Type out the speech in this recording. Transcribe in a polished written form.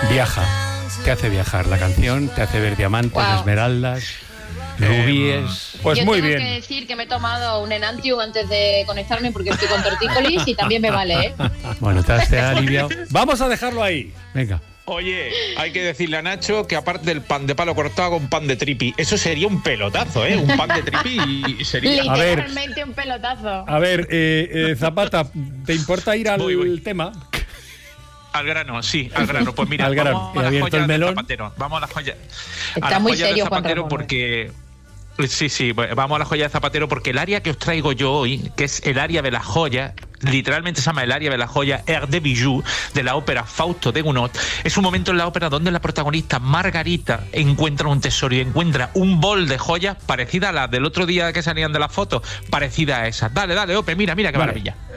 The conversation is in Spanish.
Viaja, te hace viajar. La canción te hace ver diamantes, esmeraldas, rubíes. Pues yo muy tengo bien. que decir que me he tomado un Enantium antes de conectarme porque estoy con tortícolis y también me vale, ¿eh? Bueno, te has aliviado. Vamos a dejarlo ahí. Venga. Oye, hay que decirle a Nacho que aparte del pan de palo cortado con pan de tripi, eso sería un pelotazo, ¿eh? Un pan de tripi y sería... Literalmente un pelotazo. A ver, Zapata, ¿te importa ir al tema? Al grano, sí, al grano. Pues mira, Al grano. vamos a He las abierto joyas el melón. de Zapatero. Vamos a las joyas. Está a las muy joyas serio, de Juan Zapatero Ramón. porque... Sí, vamos a la joya de Zapatero porque el área que os traigo yo hoy, que es el área de la joya, literalmente se llama el área de la joya Air de Bijou, de la ópera Fausto de Gounod, es un momento en la ópera donde la protagonista Margarita encuentra un tesoro y encuentra un bol de joyas parecida a la del otro día que salían de las fotos, parecida a esa. Dale, Ope, mira qué maravilla.